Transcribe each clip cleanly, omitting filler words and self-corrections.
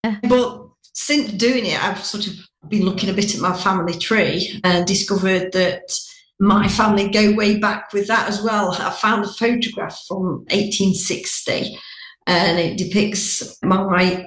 But since doing it, I've sort of been looking a bit at my family tree and discovered that my family go way back with that as well. I found a photograph from 1860 and it depicts my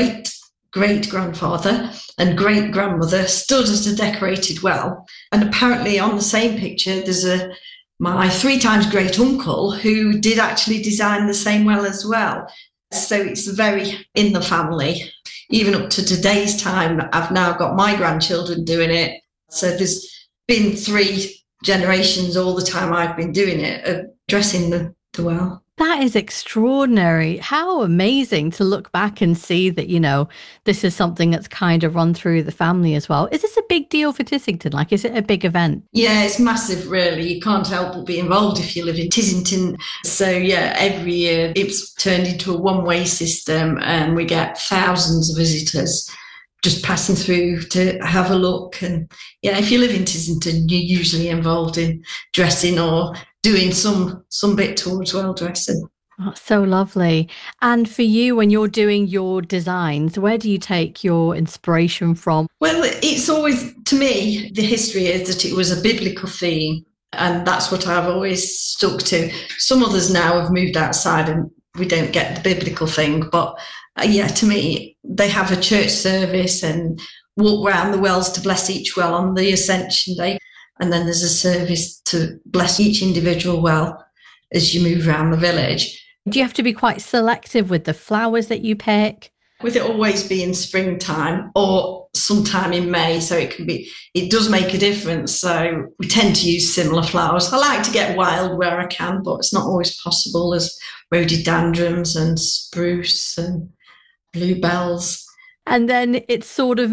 great grandfather and great grandmother stood at a decorated well. And apparently, on the same picture, there's my three times great uncle who did actually design the same well as well. So it's very in the family. Even up to today's time, I've now got my grandchildren doing it. So there's been three generations all the time I've been doing it, dressing the well. That is extraordinary. How amazing to look back and see that, this is something that's kind of run through the family as well. Is this a big deal for Tissington? Like, is it a big event? Yeah, it's massive, really. You can't help but be involved if you live in Tissington. So, yeah, every year it's turned into a one-way system and we get thousands of visitors just passing through to have a look. And yeah, if you live in Tissington, you're usually involved in dressing or doing some bit towards well dressing. Oh, so lovely. And for you, when you're doing your designs, where do you take your inspiration from? Well, it's always, to me, the history is that it was a biblical theme, and that's what I've always stuck to. Some others now have moved outside and we don't get the biblical thing, but yeah, to me, they have a church service and walk around the wells to bless each well on the Ascension Day. And then there's a service to bless each individual well as you move around the village. Do you have to be quite selective with the flowers that you pick? With it always being springtime or sometime in May, so it does make a difference. So we tend to use similar flowers. I like to get wild where I can, but it's not always possible. There's rhododendrons and spruce and bluebells. And then it's sort of